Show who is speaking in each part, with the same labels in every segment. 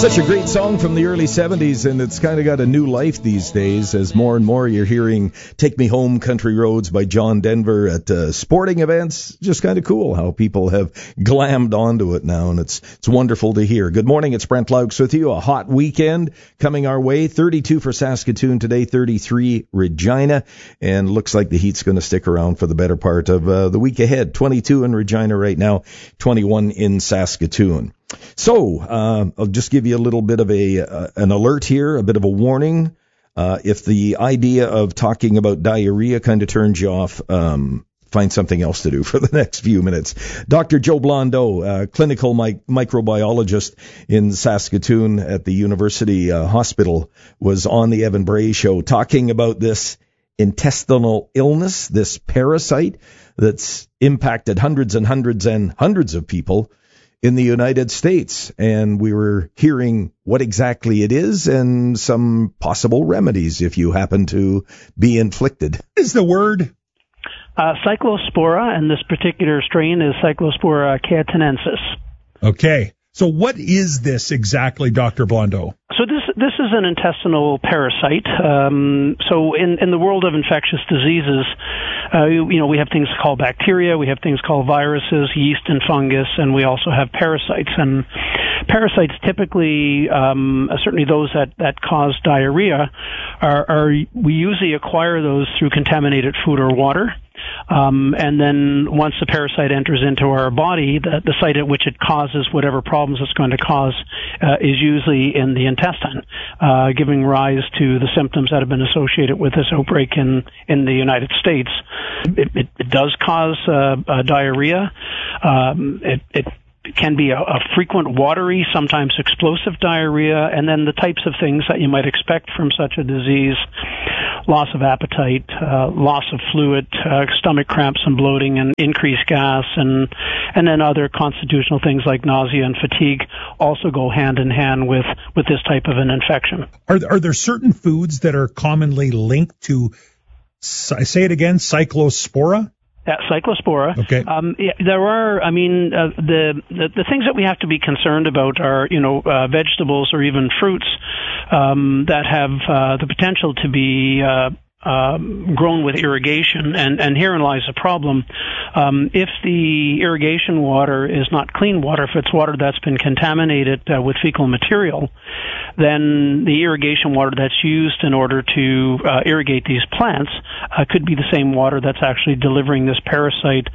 Speaker 1: Such a great song from the early 70s, and it's kind of got a new life these days as more and more you're hearing Take Me Home Country Roads by John Denver at sporting events. Just kind of cool how people have glammed onto it now, and it's wonderful to hear. Good morning, it's Brent Laux with you. A hot weekend coming our way. 32 for Saskatoon today, 33 Regina, and looks like the heat's going to stick around for the better part of the week ahead. 22 in Regina right now, 21 in Saskatoon. So, I'll just give you a little bit of an alert here, a bit of a warning. If the idea of talking about diarrhea kind of turns you off, find something else to do for the next few minutes. Dr. Joe Blondeau, clinical microbiologist in Saskatoon at the University Hospital, was on the Evan Bray Show talking about this intestinal illness, this parasite that's impacted hundreds and hundreds and hundreds of people in the United States, and we were hearing what exactly it is and some possible remedies if you happen to be inflicted.
Speaker 2: What is the word?
Speaker 3: Cyclospora, and this particular strain is Cyclospora cayetanensis.
Speaker 2: Okay. So what is this exactly, Dr. Blondeau?
Speaker 3: So this is an intestinal parasite. So in the world of infectious diseases, we have things called bacteria, we have things called viruses, yeast and fungus, and we also have parasites. And parasites typically, certainly those that cause diarrhea, we usually acquire those through contaminated food or water. And then once the parasite enters into our body, the site at which it causes whatever problems it's going to cause is usually in the intestine, giving rise to the symptoms that have been associated with this outbreak in the United States. It does cause diarrhea. It can be a frequent watery, sometimes explosive diarrhea, and then the types of things that you might expect from such a disease: loss of appetite, loss of fluid, stomach cramps and bloating, and increased gas, and then other constitutional things like nausea and fatigue also go hand in hand with this type of an infection.
Speaker 2: Are there certain foods that are commonly linked to, say it again, Cyclospora?
Speaker 3: Yeah, Cyclospora.
Speaker 2: Okay.
Speaker 3: There are, the things that we have to be concerned about are, vegetables or even fruits that have the potential to be grown with irrigation, and herein lies the problem. If the irrigation water is not clean water, if it's water that's been contaminated with fecal material, then the irrigation water that's used in order to irrigate these plants could be the same water that's actually delivering this parasite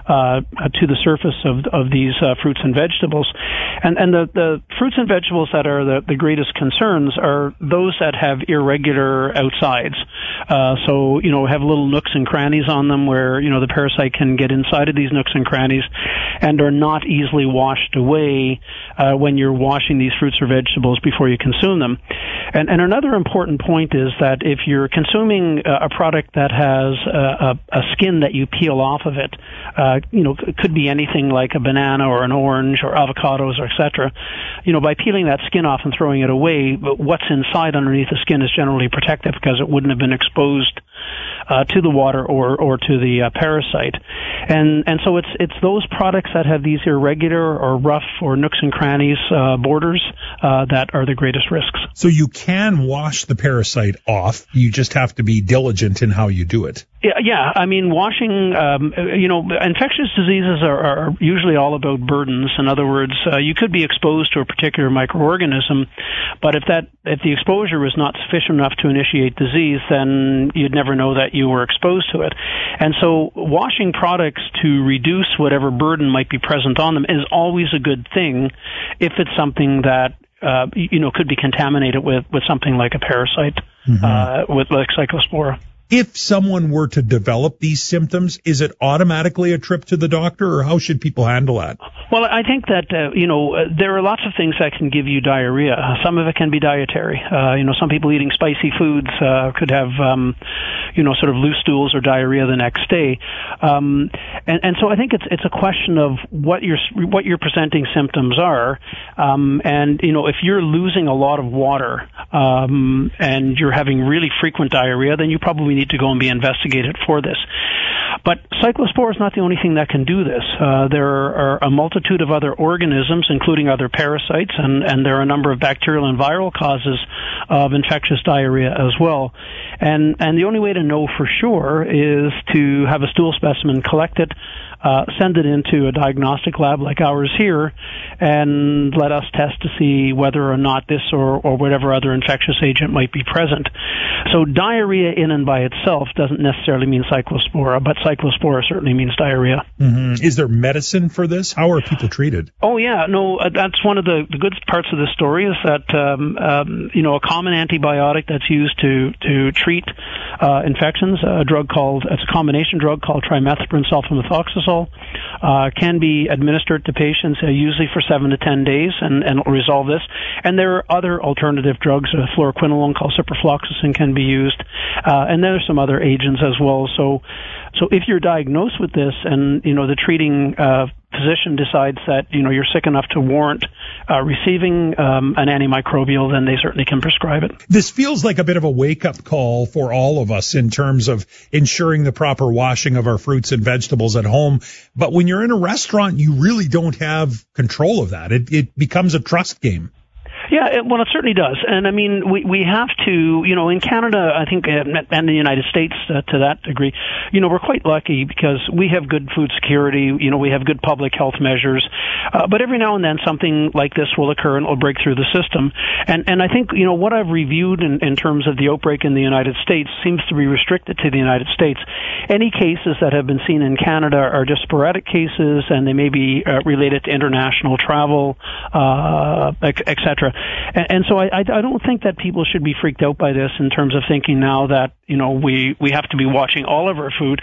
Speaker 3: to the surface of these fruits and vegetables. And the fruits and vegetables that are the greatest concerns are those that have irregular outsides. So, have little nooks and crannies on them where, the parasite can get inside of these nooks and crannies and are not easily washed away when you're washing these fruits or vegetables before you consume them. And another important point is that if you're consuming a product that has a skin that you peel off of it, it could be anything like a banana or an orange or avocados or et cetera. By peeling that skin off and throwing it away, what's inside underneath the skin is generally protected because it wouldn't have been exposed to the water or to the parasite. And so it's those products that have these irregular or rough or nooks and crannies borders that are the greatest risks.
Speaker 2: So you can wash the parasite off. You just have to be diligent in how you do it.
Speaker 3: Yeah. Washing, infectious diseases are usually all about burdens. In other words, you could be exposed to a particular microorganism, but if the exposure is not sufficient enough to initiate disease, then you'd never know that you were exposed to it. And so washing products to reduce whatever burden might be present on them is always a good thing if it's something that could be contaminated with something like a parasite, with like Cyclospora.
Speaker 2: If someone were to develop these symptoms, is it automatically a trip to the doctor, or how should people handle that?
Speaker 3: Well, I think that, there are lots of things that can give you diarrhea. Some of it can be dietary. Some people eating spicy foods could have, sort of loose stools or diarrhea the next day. And so I think it's a question of what your presenting symptoms are. If you're losing a lot of water and you're having really frequent diarrhea, then you probably need to go and be investigated for this. But cyclospore is not the only thing that can do this. There are a multitude of other organisms, including other parasites, and there are a number of bacterial and viral causes of infectious diarrhea as well. And the only way to know for sure is to have a stool specimen collected, send it into a diagnostic lab like ours here, and let us test to see whether or not this or whatever other infectious agent might be present. So diarrhea in and by itself doesn't necessarily mean cyclospora, but cyclospora certainly means diarrhea.
Speaker 2: Mm-hmm. Is there medicine for this? How are people treated?
Speaker 3: Oh, yeah. No, that's one of the good parts of this story is that, a common antibiotic that's used to treat infections, it's a combination drug called trimethoprim sulfamethoxazole, can be administered to patients usually for 7 to 10 days, and it'll resolve this. And there are other alternative drugs. Fluoroquinolone called ciprofloxacin can be used, and there are some other agents as well. So if you're diagnosed with this, and the treating physician decides that you're sick enough to warrant receiving an antimicrobial, then they certainly can prescribe it.
Speaker 2: This feels like a bit of a wake-up call for all of us in terms of ensuring the proper washing of our fruits and vegetables at home. But when you're in a restaurant, you really don't have control of that. It becomes a trust game.
Speaker 3: Yeah, it certainly does. And I mean, we have to, in Canada, I think, and the United States to that degree, we're quite lucky because we have good food security, we have good public health measures. But every now and then something like this will occur and it will break through the system. And I think, what I've reviewed in terms of the outbreak in the United States seems to be restricted to the United States. Any cases that have been seen in Canada are just sporadic cases, and they may be related to international travel, et cetera. And so I don't think that people should be freaked out by this in terms of thinking now that, we have to be watching all of our food.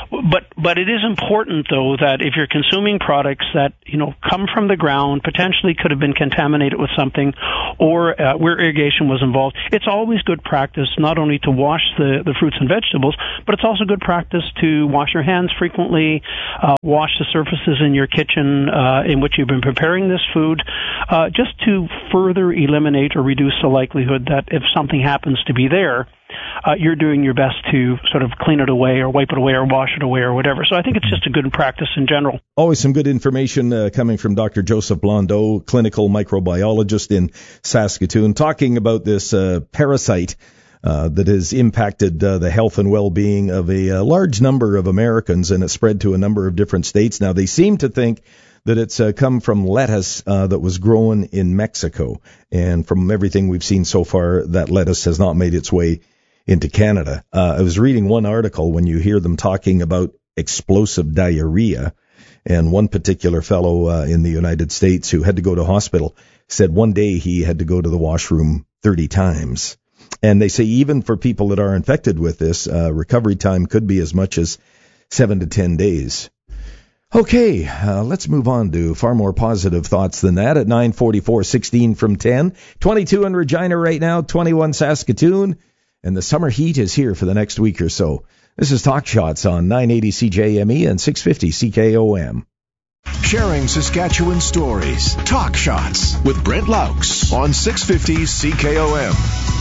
Speaker 3: But it is important, though, that if you're consuming products that, come from the ground, potentially could have been contaminated with something, or where irrigation was involved, it's always good practice not only to wash the fruits and vegetables, but it's also good practice to wash your hands frequently, wash the surfaces in your kitchen in which you've been preparing this food, just to further eliminate or reduce the likelihood that if something happens to be there, you're doing your best to sort of clean it away or wipe it away or wash it away or whatever. So I think it's just a good practice in general. Always
Speaker 1: some good information coming from Dr. Joseph Blondeau, clinical microbiologist in Saskatoon, talking about this parasite that has impacted the health and well-being of a large number of Americans, and it's spread to a number of different states. Now, they seem to think that it's come from lettuce that was grown in Mexico. And from everything we've seen so far, that lettuce has not made its way into Canada. I was reading one article when you hear them talking about explosive diarrhea, and one particular fellow in the United States who had to go to hospital said one day he had to go to the washroom 30 times. And they say even for people that are infected with this, recovery time could be as much as 7 to 10 days. Okay, let's move on to far more positive thoughts than that at 9:44, 16 from 10. 22 in Regina right now, 21 Saskatoon, and the summer heat is here for the next week or so. This is Talk Shots on 980 CJME and 650 CKOM.
Speaker 4: Sharing Saskatchewan stories. Talk Shots with Brent Laux on 650 CKOM.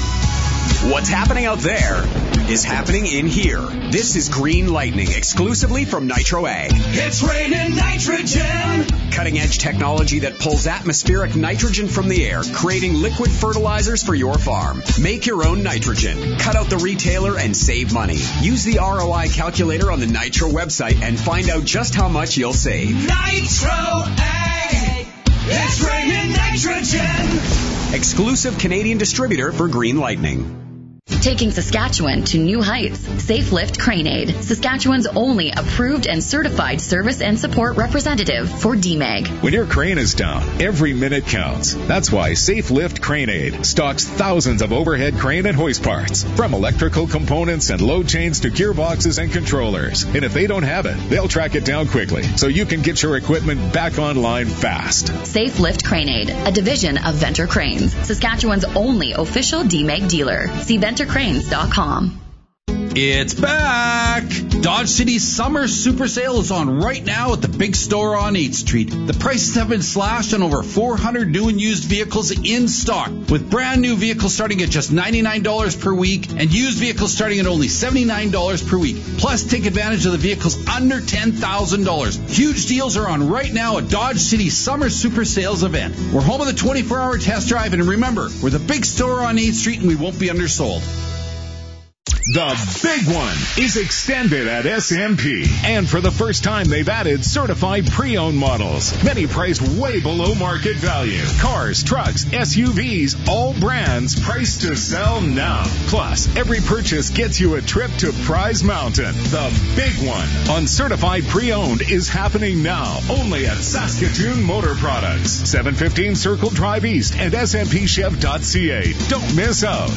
Speaker 5: What's happening out there is happening in here. This is Green Lightning, exclusively from Nitro Ag.
Speaker 6: It's raining nitrogen.
Speaker 5: Cutting-edge technology that pulls atmospheric nitrogen from the air, creating liquid fertilizers for your farm. Make your own nitrogen. Cut out the retailer and save money. Use the ROI calculator on the Nitro website and find out just how much you'll save.
Speaker 6: Nitro Ag. It's raining nitrogen.
Speaker 5: Exclusive Canadian distributor for Green Lightning.
Speaker 7: Taking Saskatchewan to new heights. Safe Lift Crane Aid, Saskatchewan's only approved and certified service and support representative for DMAG.
Speaker 8: When your crane is down, every minute counts. That's why Safe Lift Crane Aid stocks thousands of overhead crane and hoist parts, from electrical components and load chains to gearboxes and controllers. And if they don't have it, they'll track it down quickly so you can get your equipment back online fast.
Speaker 7: Safe Lift Crane Aid, a division of Venter Cranes, Saskatchewan's only official DMAG dealer. See VenterCranes.com.
Speaker 5: It's back!
Speaker 9: Dodge City's summer super sale is on right now at the big store on 8th Street. The prices have been slashed on over 400 new and used vehicles in stock, with brand new vehicles starting at just $99 per week and used vehicles starting at only $79 per week. Plus, take advantage of the vehicles under $10,000. Huge deals are on right now at Dodge City's summer super sales event. We're home of the 24-hour test drive, and remember, we're the big store on 8th Street and we won't be undersold.
Speaker 8: The big one is extended at SMP. And for the first time, they've added certified pre-owned models. Many priced way below market value. Cars, trucks, SUVs, all brands priced to sell now. Plus, every purchase gets you a trip to Prize Mountain. The big one on certified pre-owned is happening now. Only at Saskatoon Motor Products. 715 Circle Drive East and SMPChev.ca. Don't miss out.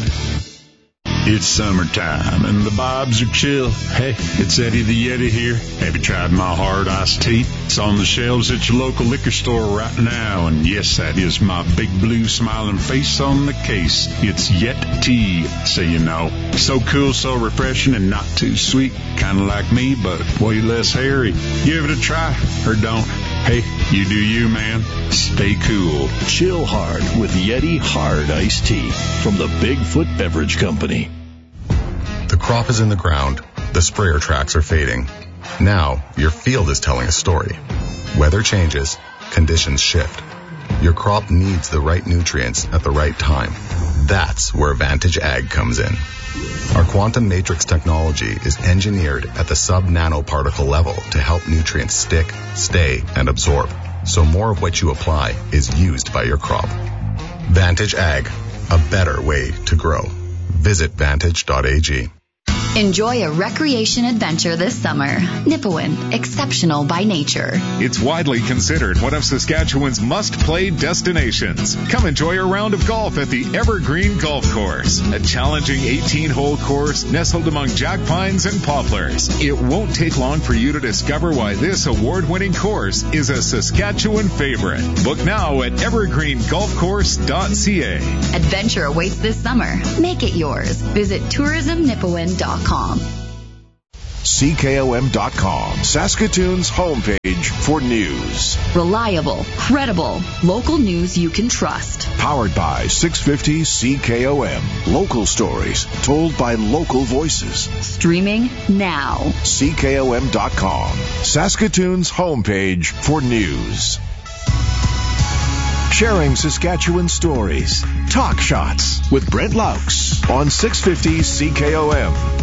Speaker 10: It's summertime and the vibes are chill. Hey, it's Eddie the Yeti here. Have you tried my hard iced tea? It's on the shelves at your local liquor store right now. And yes, that is my big blue smiling face on the case. It's Yet Tea, so you know. So cool, so refreshing, and not too sweet. Kind of like me, but way less hairy. Give it a try, or don't. Hey, you do you, man. Stay cool.
Speaker 11: Chill hard with Yeti Hard Iced Tea from the Bigfoot Beverage Company.
Speaker 12: The crop is in the ground. The sprayer tracks are fading. Now, your field is telling a story. Weather changes. Conditions shift. Your crop needs the right nutrients at the right time. That's where Vantage Ag comes in. Our quantum matrix technology is engineered at the sub-nanoparticle level to help nutrients stick, stay, and absorb, so more of what you apply is used by your crop. Vantage Ag, a better way to grow. Visit vantage.ag.
Speaker 7: Enjoy a recreation adventure this summer. Nipawin, exceptional by nature.
Speaker 8: It's widely considered one of Saskatchewan's must-play destinations. Come enjoy a round of golf at the Evergreen Golf Course, a challenging 18-hole course nestled among jack pines and poplars. It won't take long for you to discover why this award-winning course is a Saskatchewan favorite. Book now at evergreengolfcourse.ca.
Speaker 7: Adventure awaits this summer. Make it yours. Visit tourismnipawin.com.
Speaker 4: CKOM.com, Saskatoon's homepage for news.
Speaker 7: Reliable, credible, local news you can trust.
Speaker 4: Powered by 650 CKOM. Local stories told by local voices.
Speaker 7: Streaming now.
Speaker 4: CKOM.com, Saskatoon's homepage for news. Sharing Saskatchewan stories. Talk Shots with Brent Laux on 650 CKOM.